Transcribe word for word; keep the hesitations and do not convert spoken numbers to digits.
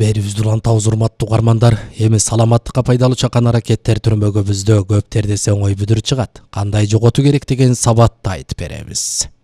Берибизди улантабыз урматтуу угармандар. Эми саламаттыкка пайдалуу чакан аракеттер түрмөгүбүздө көп тердесе оңой бүдүр чыгат. Кандай жоготуу керек деген сабатты айтып беребиз.